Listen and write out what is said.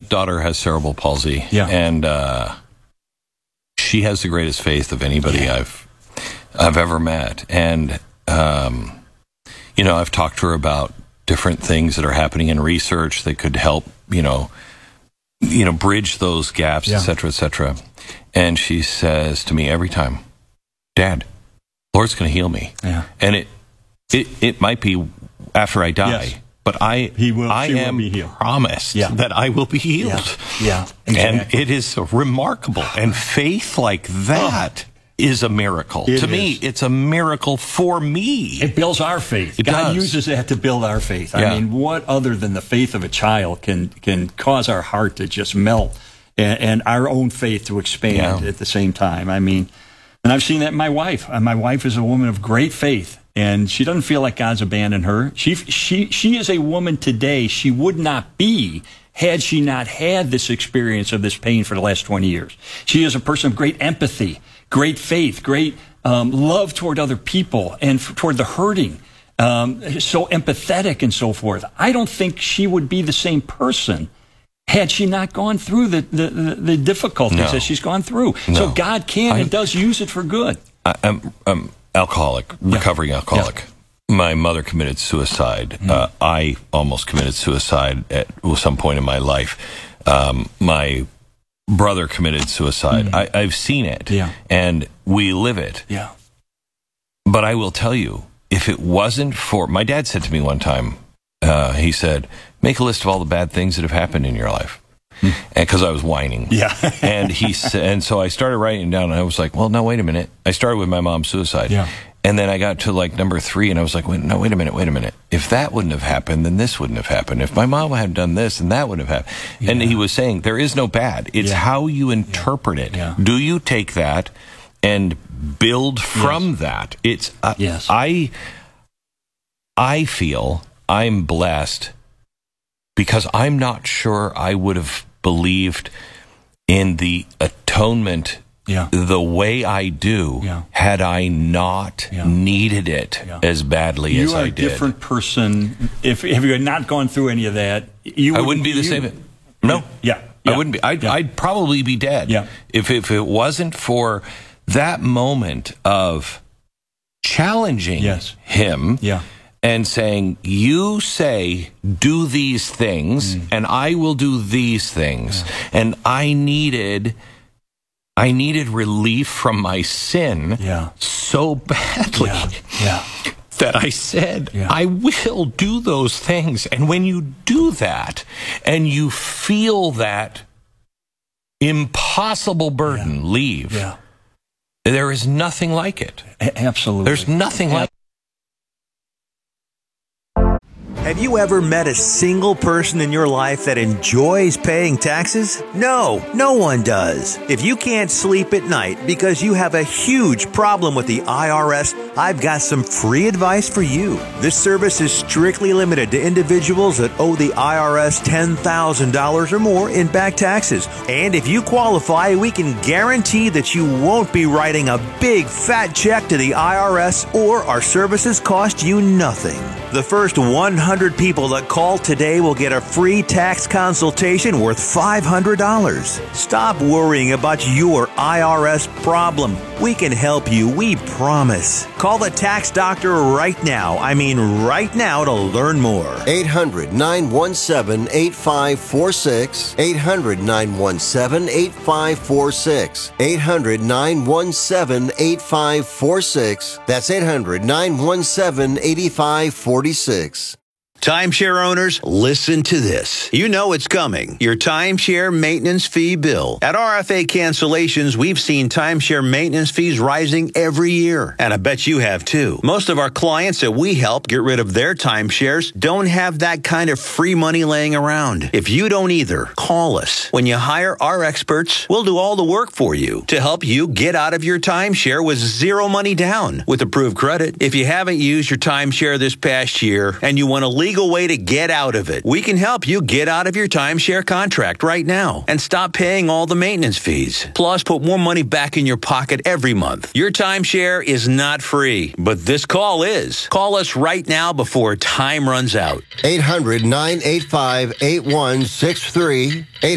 daughter has cerebral palsy, and she has the greatest faith of anybody I've ever met. And I've talked to her about different things that are happening in research that could help, bridge those gaps, et cetera, and she says to me every time, "Dad, Lord's going to heal me." Yeah. And it might be after I die. Yes. But I am promised that I will be healed. Yeah. Exactly. And it is remarkable. And faith like that is a miracle. To me, it's a miracle for me. It builds our faith. God uses that to build our faith. I mean, what other than the faith of a child can cause our heart to just melt and our own faith to expand at the same time? I mean, and I've seen that in my wife. My wife is a woman of great faith. And she doesn't feel like God's abandoned her. She is a woman today she would not be had she not had this experience of this pain for the last 20 years. She is a person of great empathy, great faith, great love toward other people and toward the hurting, so empathetic and so forth. I don't think she would be the same person had she not gone through the difficulties that she's gone through. No. So God can and does use it for good. Recovering alcoholic. My mother committed suicide. I almost committed suicide at some point in my life. My brother committed suicide. I've seen it, and we live it. Yeah. But I will tell you, if it wasn't for... My dad said to me one time, he said, make a list of all the bad things that have happened in your life. And because I was whining. Yeah. and so I started writing it down, and I was like, well, no, wait a minute. I started with my mom's suicide. Yeah. And then I got to like number 3, and I was like, wait a minute. If that wouldn't have happened, then this wouldn't have happened. If my mom had done this, then that wouldn't have happened. Yeah. And he was saying, there is no bad. It's how you interpret it. Yeah. Do you take that and build from that? It's I feel I'm blessed because I'm not sure I would have believed in the atonement the way I do had I not needed it as badly as I did. You are a different person. If you had not gone through any of that, I wouldn't be the same. No. Yeah. I wouldn't be. I'd probably be dead. Yeah. If it wasn't for that moment of challenging him and saying, you say, do these things, and I will do these things. And I needed relief from my sin so badly that I said, I will do those things. And when you do that, and you feel that impossible burden leave, there is nothing like it. Absolutely. There's nothing like it. Have you ever met a single person in your life that enjoys paying taxes? No one does. If you can't sleep at night because you have a huge problem with the IRS, I've got some free advice for you. This service is strictly limited to individuals that owe the IRS $10,000 or more in back taxes. And if you qualify, we can guarantee that you won't be writing a big fat check to the IRS, or our services cost you nothing. The first 100 people that call today will get a free tax consultation worth $500. Stop worrying about your IRS problem. We can help you, we promise. Call the tax doctor right now. I mean right now to learn more. 800-917-8546. 800-917-8546. 800-917-8546. That's 800-917-8546. Timeshare owners, listen to this. You know it's coming. Your timeshare maintenance fee bill. At RFA Cancellations, we've seen timeshare maintenance fees rising every year. And I bet you have too. Most of our clients that we help get rid of their timeshares don't have that kind of free money laying around. If you don't either, call us. When you hire our experts, we'll do all the work for you to help you get out of your timeshare with zero money down with approved credit. If you haven't used your timeshare this past year and you want to legal way to get out of it, we can help you get out of your timeshare contract right now and stop paying all the maintenance fees. Plus, put more money back in your pocket every month. Your timeshare is not free, but this call is. Call us right now before time runs out. 800-985-8163.